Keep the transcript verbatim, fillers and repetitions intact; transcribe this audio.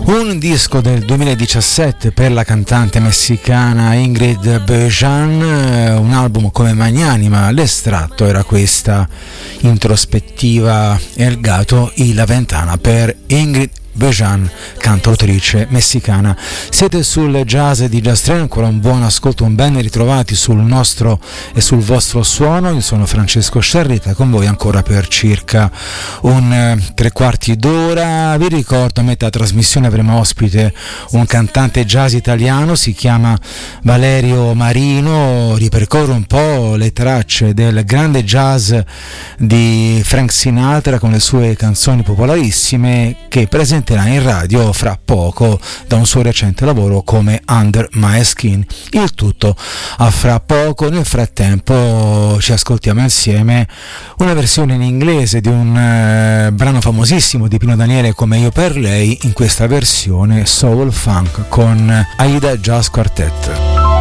Un disco del duemiladiciassette per la cantante messicana Ingrid Bejan, un album come magnanima. L'estratto era questa introspettiva El Gato y la Ventana per Ingrid Bejan, cantautrice messicana. Siete sul jazz di Jazz Train, ancora un buon ascolto, un ben ritrovati sul nostro e sul vostro suono. Io sono Francesco Sciarrita, con voi ancora per circa un eh, tre quarti d'ora. Vi ricordo, a metà trasmissione avremo ospite un cantante jazz italiano, si chiama Valerio Marino, ripercorre un po' le tracce del grande jazz di Frank Sinatra con le sue canzoni popolarissime, che presenta in radio fra poco da un suo recente lavoro come Under My Skin. Il tutto a fra poco. Nel frattempo ci ascoltiamo insieme una versione in inglese di un eh, brano famosissimo di Pino Daniele, Come io per lei, in questa versione soul funk con Aida Jazz Quartet.